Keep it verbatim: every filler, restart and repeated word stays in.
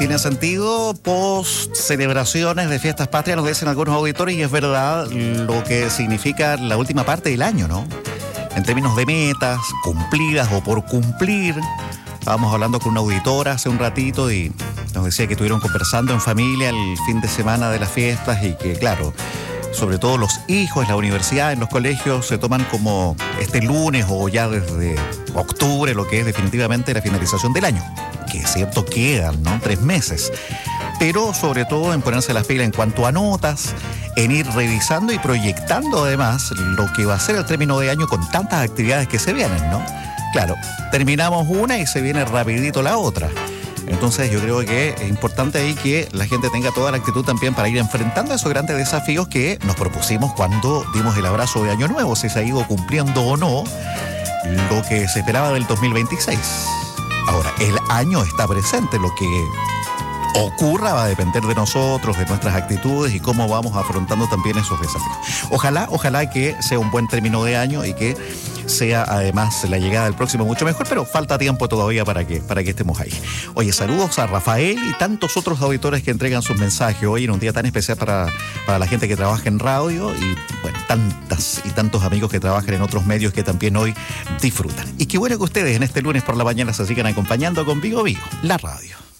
Tiene sentido post celebraciones de fiestas patrias, nos dicen algunos auditores, y es verdad lo que significa la última parte del año, ¿no? En términos de metas cumplidas o por cumplir. Estábamos hablando con una auditora hace un ratito y nos decía que estuvieron conversando en familia el fin de semana de las fiestas y que, claro, sobre todo los hijos en la universidad, en los colegios, se toman como este lunes o ya desde octubre, lo que es definitivamente la finalización del año. Que es cierto, quedan, ¿no? Tres meses. Pero sobre todo en ponerse las pilas en cuanto a notas, en ir revisando y proyectando además lo que va a ser el término de año con tantas actividades que se vienen, ¿no? Claro, terminamos una y se viene rapidito la otra. Entonces yo creo que es importante ahí que la gente tenga toda la actitud también para ir enfrentando esos grandes desafíos que nos propusimos cuando dimos el abrazo de Año Nuevo, si se ha ido cumpliendo o no lo que se esperaba del dos mil veintiséis. Ahora, el año está presente, lo que ocurra va a depender de nosotros, de nuestras actitudes y cómo vamos afrontando también esos desafíos. Ojalá, ojalá que sea un buen término de año y que sea además la llegada del próximo mucho mejor, pero falta tiempo todavía para que, para que estemos ahí. Oye, saludos a Rafael y tantos otros auditores que entregan sus mensajes hoy en un día tan especial para, para la gente que trabaja en radio y, bueno, tantas y tantos amigos que trabajan en otros medios que también hoy disfrutan. Y qué bueno que ustedes en este lunes por la mañana se sigan acompañando con Vigo Vigo, la radio.